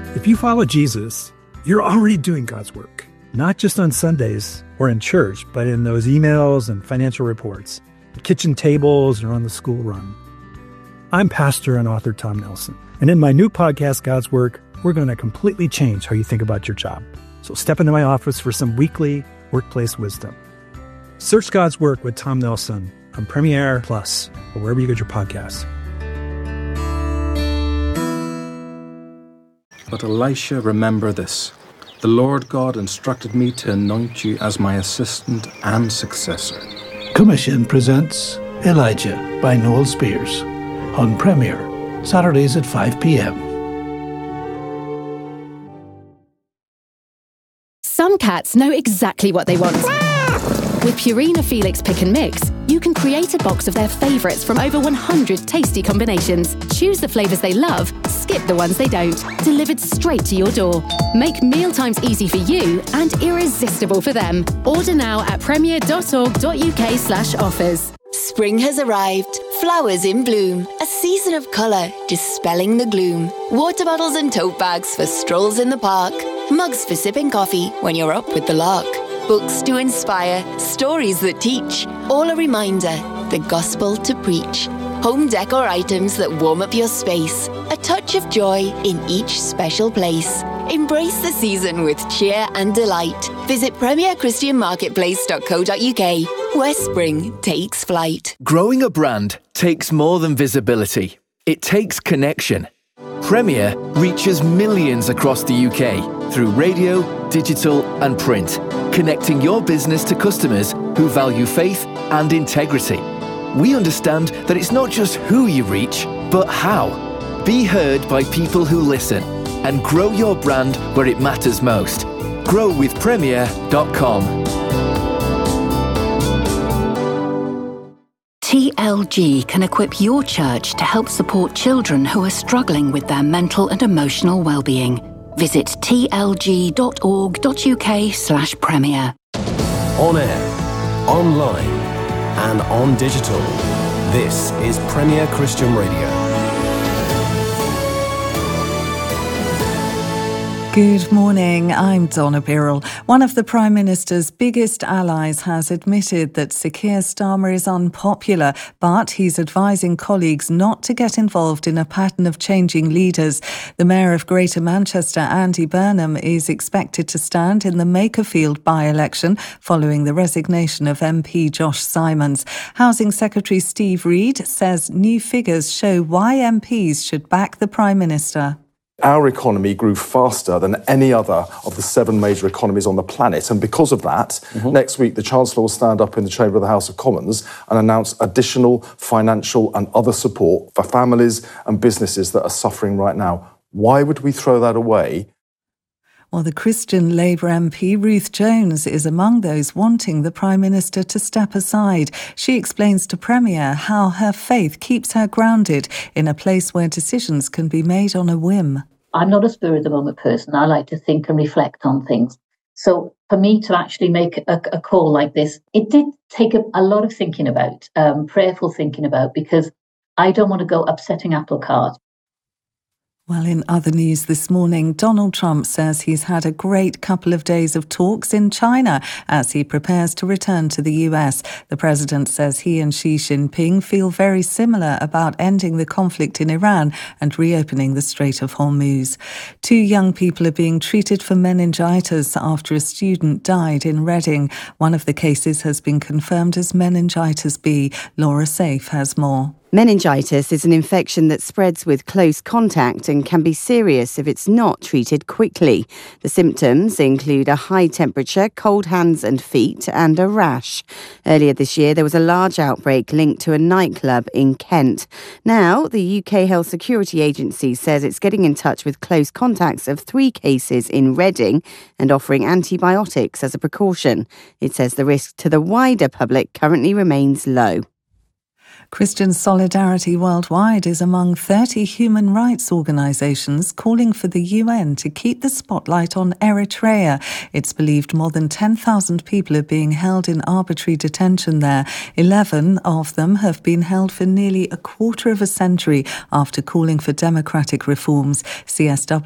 If you follow Jesus, you're already doing God's work, not just on Sundays or in church, but in those emails and financial reports, the kitchen tables, or on the school run. I'm pastor and author Tom Nelson, and in my new podcast, God's Work, we're going to completely change how you think about your job. So step into my office for some weekly workplace wisdom. Search God's Work with Tom Nelson on Premiere Plus or wherever you get your podcasts. But Elisha, remember this. The Lord God instructed me to anoint you as my assistant and successor. Commission presents Elijah by Noel Spears on Premiere, Saturdays at 5 p.m. Some cats know exactly what they want. With Purina Felix Pick and Mix, you can create a box of their favourites from over 100 tasty combinations. Choose the flavours they love, skip the ones they don't. Delivered straight to your door. Make mealtimes easy for you and irresistible for them. Order now at premier.org.uk/offers. Spring has arrived. Flowers in bloom. A season of colour, dispelling the gloom. Water bottles and tote bags for strolls in the park. Mugs for sipping coffee when you're up with the lark. Books to inspire, stories that teach. All a reminder, the gospel to preach. Home decor items that warm up your space. A touch of joy in each special place. Embrace the season with cheer and delight. Visit premierchristianmarketplace.co.uk, where spring takes flight. Growing a brand takes more than visibility. It takes connection. Premier reaches millions across the UK through radio, digital and print, connecting your business to customers who value faith and integrity. We understand that it's not just who you reach, but how. Be heard by people who listen and grow your brand where it matters most. Grow with Premier.com. TLG can equip your church to help support children who are struggling with their mental and emotional well-being. Visit tlg.org.uk/premier. On air, online, and on digital. This is Premier Christian Radio. Good morning, I'm Donna Birrell. One of the Prime Minister's biggest allies has admitted that Sir Keir Starmer is unpopular, but he's advising colleagues not to get involved in a pattern of changing leaders. The Mayor of Greater Manchester, Andy Burnham, is expected to stand in the Makerfield by-election following the resignation of MP Josh Simons. Housing Secretary Steve Reed says new figures show why MPs should back the Prime Minister. Our economy grew faster than any other of the 7 major economies on the planet. And because of that, next week the Chancellor will stand up in the chamber of the House of Commons and announce additional financial and other support for families and businesses that are suffering right now. Why would we throw that away? Well, the Christian Labour MP Ruth Jones is among those wanting the Prime Minister to step aside. She explains to Premier how her faith keeps her grounded in a place where decisions can be made on a whim. I'm not a spur-of-the-moment person. I like to think and reflect on things. So for me to actually make a call like this, it did take a lot of thinking about, prayerful thinking about, because I don't want to go upsetting apple cart. Well, in other news this morning, Donald Trump says he's had a great couple of days of talks in China as he prepares to return to the US. The president says he and Xi Jinping feel very similar about ending the conflict in Iran and reopening the Strait of Hormuz. 2 young people are being treated for meningitis after a student died in Reading. One of the cases has been confirmed as meningitis B. Laura Safe has more. Meningitis is an infection that spreads with close contact and can be serious if it's not treated quickly. The symptoms include a high temperature, cold hands and feet, and a rash. Earlier this year, there was a large outbreak linked to a nightclub in Kent. Now, the UK Health Security Agency says it's getting in touch with close contacts of 3 cases in Reading and offering antibiotics as a precaution. It says the risk to the wider public currently remains low. Christian Solidarity Worldwide is among 30 human rights organisations calling for the UN to keep the spotlight on Eritrea. It's believed more than 10,000 people are being held in arbitrary detention there. 11 of them have been held for nearly a quarter of a century after calling for democratic reforms. CSW